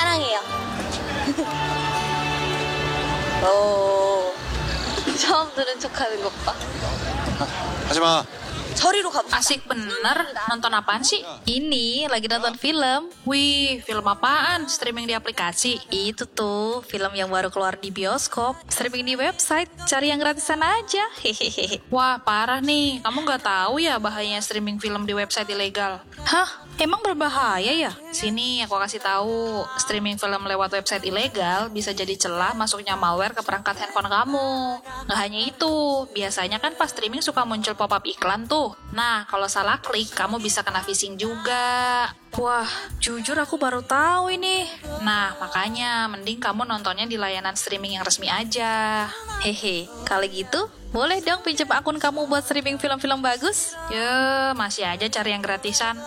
사랑해요. 오, 처음 들은 척하는 것 봐. 하지 마. 저리로 가봅시다. Asik bener, nonton apaan sih? Ini lagi nonton film. Wih, film apaan? Streaming di aplikasi? Itu tuh, film yang baru keluar di bioskop. Streaming di website, cari yang gratisan aja. Hehehe. Wah, parah nih. Kamu nggak tahu ya bahayanya streaming film di website ilegal? Hah? Emang berbahaya ya? Sini aku kasih tahu. Streaming film lewat website ilegal bisa jadi celah masuknya malware ke perangkat handphone kamu. Nggak hanya itu, biasanya kan pas streaming suka muncul pop-up iklan tuh. Nah, kalau salah klik, kamu bisa kena phishing juga. Wah, jujur aku baru tahu ini. Nah, makanya mending kamu nontonnya di layanan streaming yang resmi aja. Hehe, kalau gitu, boleh dong pinjam akun kamu buat streaming film-film bagus? Ya, masih aja cari yang gratisan.